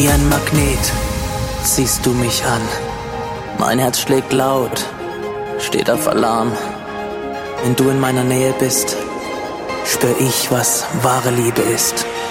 Wie ein Magnet ziehst du mich an. Mein Herz schlägt laut, steht auf Alarm. Wenn du in meiner Nähe bist, spür ich, was wahre Liebe ist.